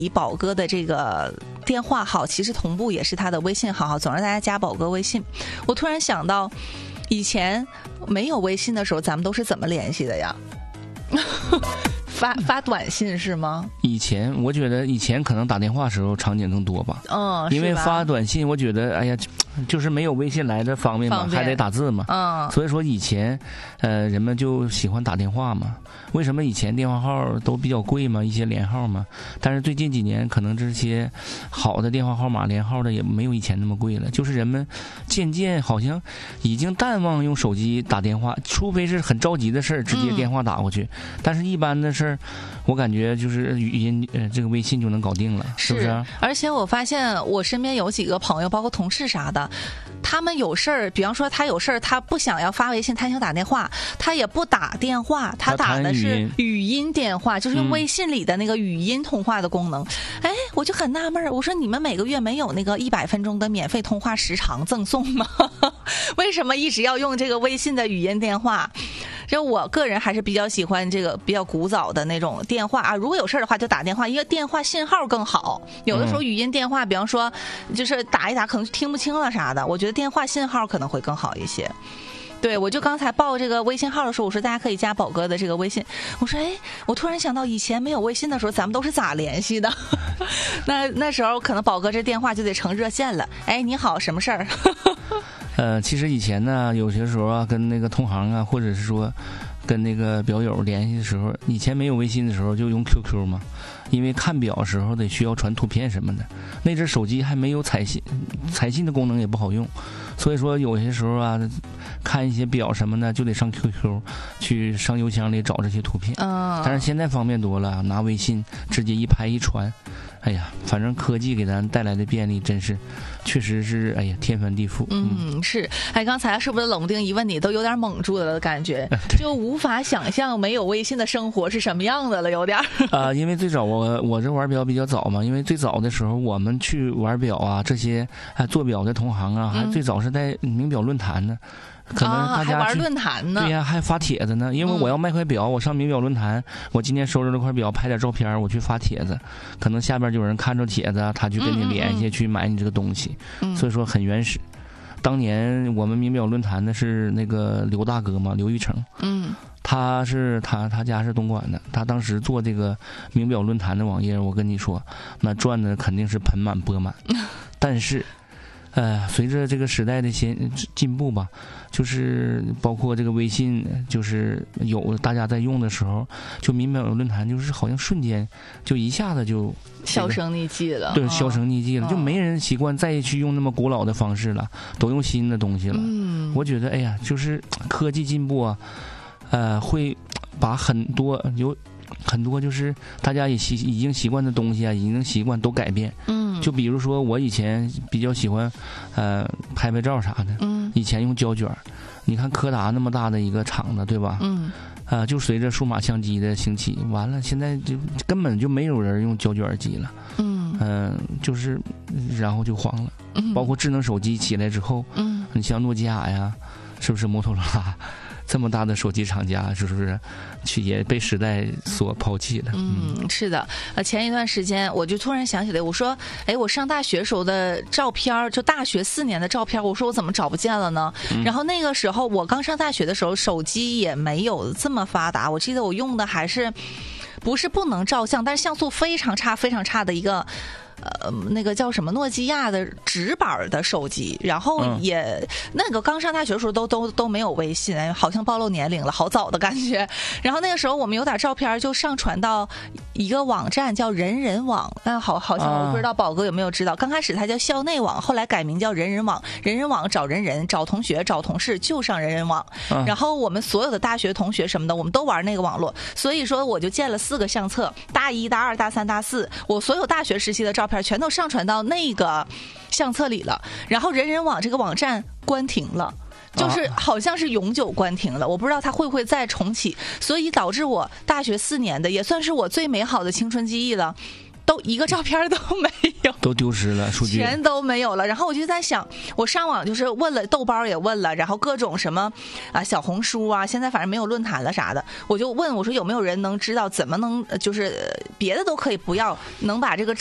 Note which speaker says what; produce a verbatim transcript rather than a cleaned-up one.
Speaker 1: 以宝哥的这个电话号其实同步也是他的微信号，总让大家加宝哥微信。我突然想到，以前没有微信的时候，咱们都是怎么联系的呀？发发短信是吗？
Speaker 2: 以前我觉得以前可能打电话时候场景更多吧，
Speaker 1: 嗯，
Speaker 2: 因为发短信我觉得哎呀，就是没有微信来的方便嘛，还得打字嘛，
Speaker 1: 嗯，
Speaker 2: 所以说以前呃人们就喜欢打电话嘛。为什么以前电话号都比较贵嘛，一些连号嘛，但是最近几年可能这些好的电话号码连号的也没有以前那么贵了，就是人们渐渐好像已经淡忘用手机打电话，除非是很着急的事儿直接电话打过去，嗯，但是一般的事儿我感觉就是语音呃这个微信就能搞定了，是不是？
Speaker 1: 而且我发现我身边有几个朋友包括同事啥的，他们有事儿，比方说他有事儿他不想要发微信，他想打电话，他也不打电话，他打的是语音电话，就是用微信里的那个语音通话的功能。哎，嗯，我就很纳闷，我说你们每个月没有那个一百分钟的免费通话时长赠送吗？为什么一直要用这个微信的语音电话？就我个人还是比较喜欢这个比较古早的那种电话啊，如果有事的话就打电话，因为电话信号更好。有的时候语音电话，比方说就是打一打可能听不清了啥的，我觉得电话信号可能会更好一些。对，我就刚才报这个微信号的时候，我说大家可以加宝哥的这个微信。我说，哎，我突然想到以前没有微信的时候，咱们都是咋联系的？那那时候可能宝哥这电话就得成热线了。哎，你好，什么事儿？
Speaker 2: 呃，其实以前呢，有些时候啊，跟那个同行啊，或者是说跟那个表友联系的时候，以前没有微信的时候就用 Q Q 嘛，因为看表时候得需要传图片什么的，那阵手机还没有彩信，彩信的功能也不好用，所以说有些时候啊，看一些表什么的就得上 Q Q 去上邮箱里找这些图片。
Speaker 1: 嗯，
Speaker 2: 但是现在方便多了，拿微信直接一拍一传。哎呀，反正科技给咱带来的便利真是确实是哎呀天翻地覆。
Speaker 1: 嗯，嗯是。哎，刚才是不是冷不丁一问你都有点懵住了的感觉，就无法想象没有微信的生活是什么样的了，有点啊、
Speaker 2: 呃、因为最早我我这玩表比较早嘛，因为最早的时候我们去玩表啊，这些还做表的同行啊，还最早是在名表论坛呢。可能大家、
Speaker 1: 啊、还玩论坛呢，
Speaker 2: 对呀、啊，还发帖子呢。因为我要卖块表，嗯、我上名表论坛，我今天收着这块表，拍点照片，我去发帖子，可能下边就有人看着帖子，他就跟你联系，去买你这个东西。嗯、所以说很原始。当年我们名表论坛的是那个刘大哥嘛，刘玉成。嗯，他是他他家是东莞的，他当时做这个名表论坛的网页，我跟你说，那赚的肯定是盆满钵满。但是。呃，随着这个时代的先进步吧，就是包括这个微信，就是有大家在用的时候，就名表论坛就是好像瞬间就一下子就、
Speaker 1: 这个、销声匿迹了。
Speaker 2: 对，销声匿迹了，哦、就没人习惯再去用那么古老的方式了，都用新的东西了。嗯，我觉得，哎呀，就是科技进步啊，呃，会把很多有。很多就是大家也习已经习惯的东西啊，已经习惯都改变。嗯，就比如说我以前比较喜欢，呃，拍拍照啥的。嗯，以前用胶卷，你看柯达那么大的一个厂子，对吧？嗯，啊、呃，就随着数码相机的兴起，完了现在就根本就没有人用胶卷机了。嗯嗯、呃，就是然后就黄了。嗯，包括智能手机起来之后，嗯，你像诺基亚呀，是不是摩托罗拉？这么大的手机厂家是不是去也被时代所抛弃了？
Speaker 1: 嗯，是的。呃，前一段时间我就突然想起来，我说，哎，我上大学时候的照片，就大学四年的照片，我说我怎么找不见了呢？嗯、然后那个时候我刚上大学的时候，手机也没有这么发达，我记得我用的还是不是不能照相，但是像素非常差、非常差的一个。呃，那个叫什么诺基亚的直板的手机，然后也、嗯、那个刚上大学的时候都都都没有微信，好像暴露年龄了，好早的感觉。然后那个时候我们有点照片就上传到一个网站叫人人网，那好好像我不知道宝哥有没有知道，刚开始它叫校内网，后来改名叫人人网。人人网找人人，找同学，找同事就上人人网。嗯、然后我们所有的大学同学什么的，我们都玩那个网络，所以说我就建了四个相册，大一、大二、大三、大四，我所有大学时期的照片。全都上传到那个相册里了，然后人人网这个网站关停了，就是好像是永久关停了，我不知道它会不会再重启，所以导致我大学四年的也算是我最美好的青春记忆了， 都一个照片都没有，
Speaker 2: 都丢失了，数据
Speaker 1: 全都没有了。然后我就在想，我上网就是问了豆包也问了，然后各种什么啊小红书啊，现在反正没有论坛了啥的，我就问我说有没有人能知道怎么能就是别的都可以不要，能把这个